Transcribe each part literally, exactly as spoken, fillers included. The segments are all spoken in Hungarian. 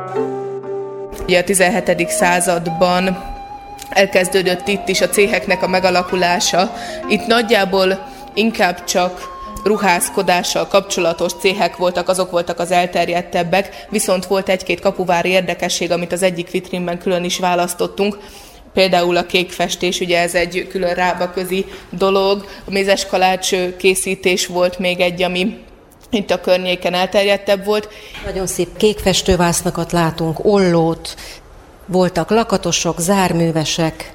Ugye a tizenhetedik században elkezdődött itt is a céheknek a megalakulása. Itt nagyjából inkább csak ruházkodással kapcsolatos céhek voltak, azok voltak az elterjedtebbek, viszont volt egy-két kapuvári érdekesség, amit az egyik vitrínben külön is választottunk. Például a kékfestés, ugye ez egy külön rábaközi dolog, a mézeskalács készítés volt még egy, ami itt a környéken elterjedtebb volt. Nagyon szép kékfestővásznakat látunk, ollót, voltak lakatosok, zárművesek,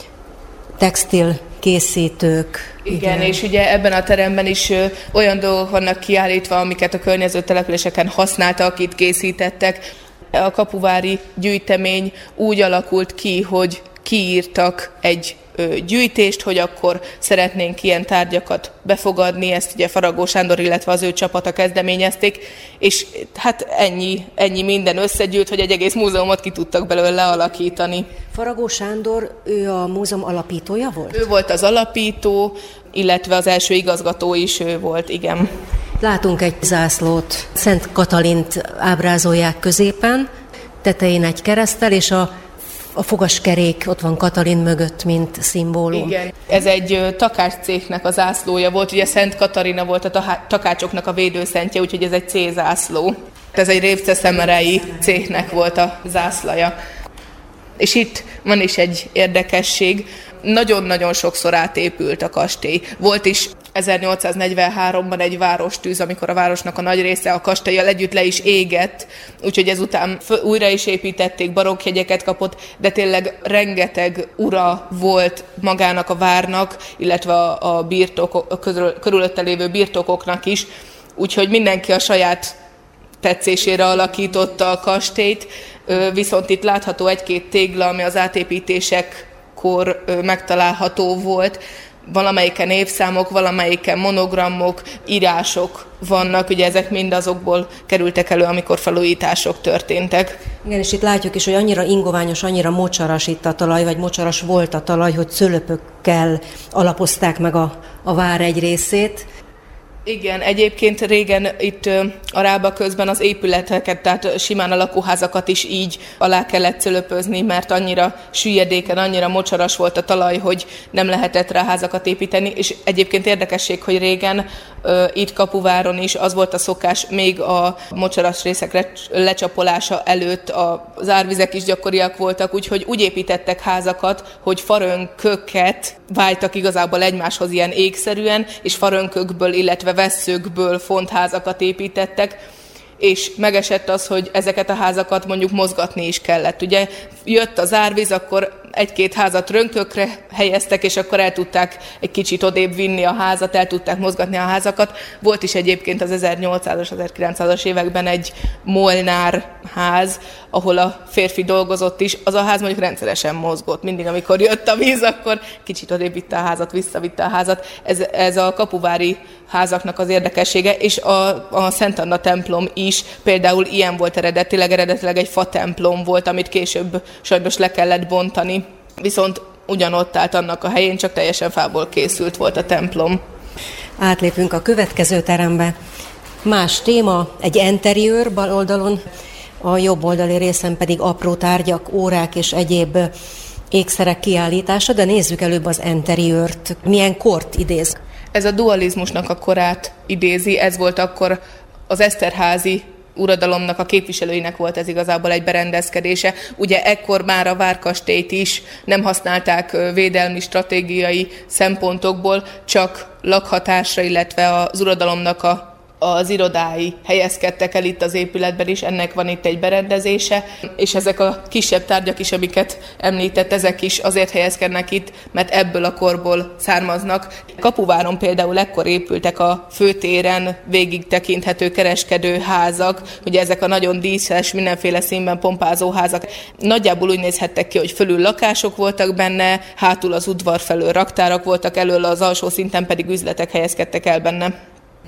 textil készítők. Igen, igen, és ugye ebben a teremben is ö, olyan dolgok vannak kiállítva, amiket a környező településeken használtak, itt készítettek. A kapuvári gyűjtemény úgy alakult ki, hogy kiírtak egy ö, gyűjtést, hogy akkor szeretnénk ilyen tárgyakat befogadni, ezt ugye Faragó Sándor, illetve az ő csapata kezdeményezték, és hát ennyi, ennyi minden összegyűlt, hogy egy egész múzeumot ki tudtak belőle alakítani. Faragó Sándor, ő a múzeum alapítója volt? Ő volt az alapító, illetve az első igazgató is ő volt, igen. Látunk egy zászlót, Szent Katalint ábrázolják középen, tetején egy kereszttel, és a, a fogaskerék ott van Katalin mögött, mint szimbólum. Igen, ez egy takácscéhnek a zászlója volt, ugye Szent Katarina volt a takácsoknak a védőszentje, úgyhogy ez egy C-zászló. Ez egy révce-szemerei céhnek volt a zászlaja. És itt van is egy érdekesség, nagyon-nagyon sokszor átépült a kastély. Volt is ezernyolcszáznegyvenháromban egy várostűz, amikor a városnak a nagy része a kastélyjal együtt le is égett, úgyhogy ezután újra is építették, barokkjegyeket kapott, de tényleg rengeteg ura volt magának a várnak, illetve a birtok, körülötte lévő birtokoknak is, úgyhogy mindenki a saját tetszésére alakította a kastélyt, viszont itt látható egy-két tégla, ami az átépítésekkor megtalálható volt. Valamelyiken évszámok, valamelyiken monogramok, írások vannak, ugye ezek mind azokból kerültek elő, amikor felújítások történtek. Igen, és itt látjuk is, hogy annyira ingoványos, annyira mocsaras itt a talaj, vagy mocsaras volt a talaj, hogy szőlőpökkel alapozták meg a, a vár egy részét. Igen, egyébként régen itt a Rába közben az épületeket, tehát simán a lakóházakat is így alá kellett cölöpözni, mert annyira süllyedéken, annyira mocsaras volt a talaj, hogy nem lehetett rá házakat építeni, és egyébként érdekesség, hogy régen itt Kapuváron is az volt a szokás, még a mocsaras részek lecsapolása előtt az árvizek is gyakoriak voltak, úgyhogy úgy építettek házakat, hogy farönköket vájtak igazából egymáshoz ilyen égszerűen, és farönkökből, illetve vesszőkből fontházakat építettek, és megesett az, hogy ezeket a házakat mondjuk mozgatni is kellett. Ugye jött az árvíz, akkor egy-két házat rönkökre helyeztek, és akkor el tudták egy kicsit odébb vinni a házat, el tudták mozgatni a házakat. Volt is egyébként az ezernyolcszázas, ezerkilencszázas években egy Molnár ház, ahol a férfi dolgozott is. Az a ház mondjuk rendszeresen mozgott. Mindig, amikor jött a víz, akkor kicsit odébb vitte a házat, visszavitte a házat. Ez, ez a kapuvári házaknak az érdekessége, és a, a Szent Anna templom is például ilyen volt eredetileg, eredetileg egy fa templom volt, amit később sajnos le kellett bontani, viszont ugyanott állt annak a helyén, csak teljesen fából készült volt a templom. Átlépünk a következő terembe. Más téma, egy interiőr bal oldalon, a jobb oldali részen pedig apró tárgyak, órák és egyéb ékszerek kiállítása, de nézzük előbb az interiőrt. Milyen kort idéz? Ez a dualizmusnak a korát idézi, ez volt akkor az Eszterházi uradalomnak a képviselőinek volt ez igazából egy berendezkedése. Ugye ekkor már a várkastélyt is nem használták védelmi, stratégiai szempontokból, csak lakhatásra, illetve az uradalomnak a az irodái helyezkedtek el itt az épületben is, ennek van itt egy berendezése, és ezek a kisebb tárgyak is, amiket említett, ezek is azért helyezkednek itt, mert ebből a korból származnak. Kapuváron például ekkor épültek a főtéren végig tekinthető kereskedőházak, ugye ezek a nagyon díszes, mindenféle színben pompázó házak. Nagyjából úgy nézhettek ki, hogy fölül lakások voltak benne, hátul az udvar felől raktárak voltak, elől az alsó szinten pedig üzletek helyezkedtek el benne.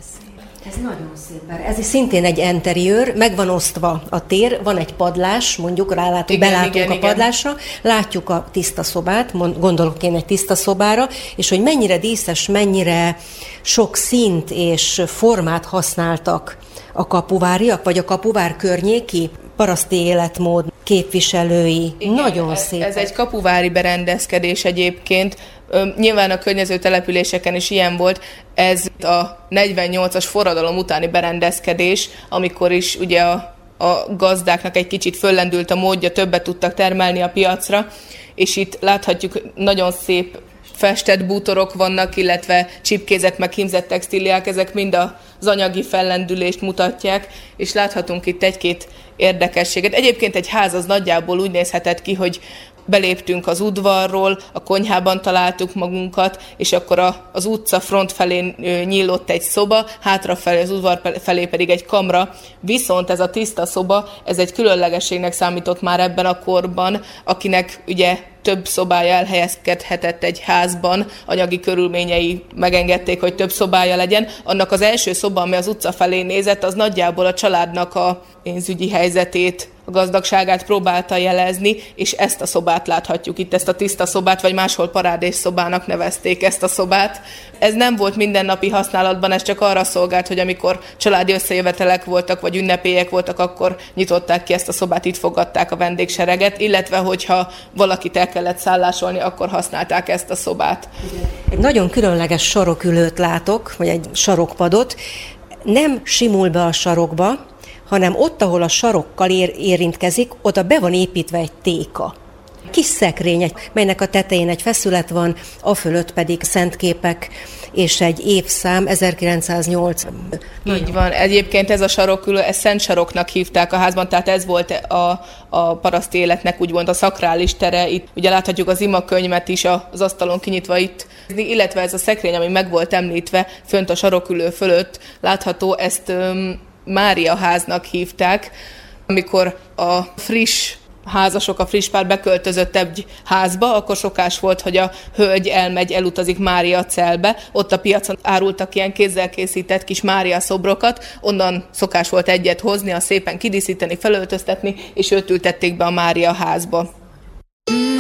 Ez nagyon szép. Ez is szintén egy interiőr, meg van osztva a tér, van egy padlás, mondjuk rálátunk, igen, belátunk igen, a padlásra, igen. Látjuk a tiszta szobát, gondolok én egy tiszta szobára, és hogy mennyire díszes, mennyire sok színt és formát használtak a kapuváriak, vagy a kapuvár környéki paraszti életmód képviselői. Igen, Nagyon ez, szép. Ez egy kapuvári berendezkedés egyébként. Nyilván a környező településeken is ilyen volt. Ez a negyvennyolcas forradalom utáni berendezkedés, amikor is ugye a, a gazdáknak egy kicsit föllendült a módja, többet tudtak termelni a piacra, és itt láthatjuk nagyon szép festett bútorok vannak, illetve csipkézett meg hímzett textíliák, ezek mind az anyagi fellendülést mutatják, és láthatunk itt egy-két érdekességet. Egyébként egy ház az nagyjából úgy nézhetett ki, hogy beléptünk az udvarról, a konyhában találtuk magunkat, és akkor a, az utca front felé nyílott egy szoba, hátrafelé, az udvar felé pedig egy kamra, viszont ez a tiszta szoba, ez egy különlegességnek számított már ebben a korban, akinek ugye több szobája elhelyezkedhetett egy házban, anyagi körülményei megengedték, hogy több szobája legyen. Annak az első szoba, ami az utca felé nézett, az nagyjából a családnak a pénzügyi helyzetét, a gazdagságát próbálta jelezni, és ezt a szobát láthatjuk itt, ezt a tiszta szobát, vagy máshol parádés szobának nevezték ezt a szobát. Ez nem volt mindennapi használatban, ez csak arra szolgált, hogy amikor családi összejövetelek voltak, vagy ünnepélyek voltak, akkor nyitották ki ezt a szobát, itt fogadták a vendégsereget, illetve hogyha valakit el kellett szállásolni, akkor használták ezt a szobát. Egy nagyon különleges sarokülőt látok, vagy egy sarokpadot. Nem simul be a sarokba, hanem ott, ahol a sarokkal ér, érintkezik, oda be van építve egy téka. Kis szekrény, melynek a tetején egy feszület van, a fölött pedig szentképek és egy évszám, ezerkilencszáznyolc. Így van. Egyébként ez a sarokülő, ezt Szent Saroknak hívták a házban, tehát ez volt a, a paraszti életnek úgymond a szakrális tere. Itt ugye láthatjuk az imakönyvet is az asztalon kinyitva itt, illetve ez a szekrény, ami meg volt említve, fönt a sarokülő fölött látható, ezt um, Mária háznak hívták, amikor a friss házasok, a friss pár beköltözött egy házba, akkor szokás volt, hogy a hölgy elmegy, elutazik Mária celbe, ott a piacon árultak ilyen kézzel készített kis Mária szobrokat, onnan szokás volt egyet hozni, azt szépen kidíszíteni, felöltöztetni, és őt ültették be a Mária házba.